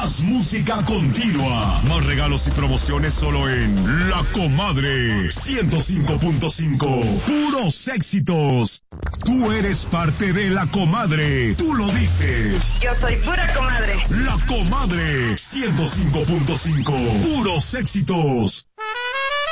Más música continua. Más regalos y promociones solo en La Comadre 105.5. Puros éxitos. Tú eres parte de La Comadre. Tú lo dices. Yo soy pura comadre. La Comadre 105.5. Puros éxitos.